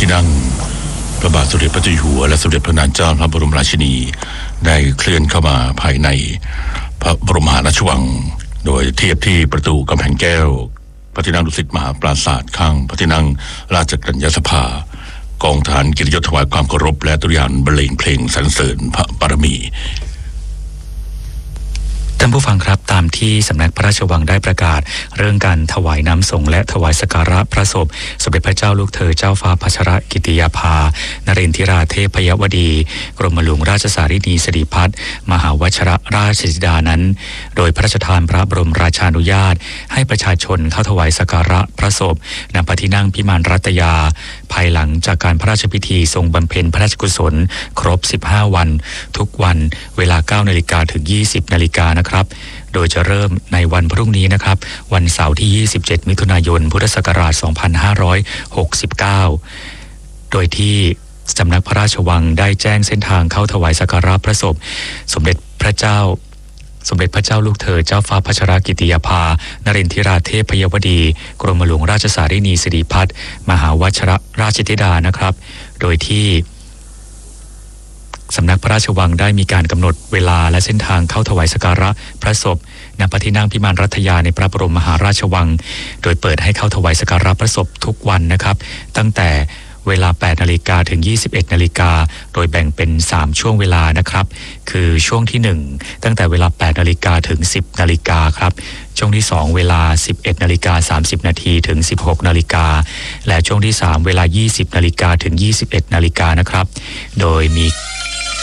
ที่นั่งพระบาทสมเด็จพระเจ้าอยู่หัวและสมเด็จพระนางเจ้าพระบรมราชินีได้เคลื่อนเข้ามาภายในพระบรมมหาราชวังโดยเทียบที่ประตูกำแพงแก้วพระที่นั่งดุสิตมหาปราสาทข้างพระที่นั่งราชกัญญาสภากองทหารเกียรติยศถวายความเคารพและตุรยานบรรเลงเพลงสรรเสริญพระบารมีท่านผู้ฟังครับตามที่สำนักพระราชวังได้ประกาศเรื่องการถวายน้ำสงฆ์และถวายสักการะพระศพสมเด็จพระเจ้าลูกเธอเจ้าฟ้าพัชรกิติยาภานเรนทิราเทพยวดีกรมหลวงราชสารินีสิริพัฒน์มหาวชิรราชธิดานั้นโดยพระราชทานพระบรมราชานุญาตให้ประชาชนเข้าถวายสักการะพระศพณพระที่นั่งพิมานรัตยาภายหลังจากการพระราชพิธีทรงบำเพ็ญพระราชกุศลครบ15วันทุกวันเวลา 9 นาฬิกาถึง 20 นาฬิกานะครับโดยจะเริ่มในวันพรุ่งนี้นะครับวันเสาร์ที่ 27 มิถุนายน พุทธศักราช 2569 โดยที่สำนักพระราชวังได้แจ้งเส้นทางเข้าถวายสักการะพระศพสมเด็จพระเจ้าลูกเธอเจ้าฟ้าพัชรกิติยาภานเรนทิราเทพยวดีกรมหลวงราชสารินีสิริพัฒน์มหาวชิรราชธิดานะครับโดยที่สำนักพระราชวังได้มีการกำหนดเวลาและเส้นทางเข้าถวายสักการะพระศพณพระที่นั่งพิมานรัตยาในพระบรมมหาราชวังโดยเปิดให้เข้าถวายสักการะพระศพทุกวันนะครับตั้งแต่เวลา 8 นาฬิกาถึง 21 นาฬิกาโดยแบ่งเป็น3ช่วงเวลานะครับคือช่วงที่1ตั้งแต่เวลา 8 นาฬิกาถึง 10 นาฬิกาครับช่วงที่2เวลา 11 นาฬิกา 30 นาทีถึง 16 นาฬิกาและช่วงที่3เวลา 20 นาฬิกาถึง 21 นาฬิกานะครับโดยมี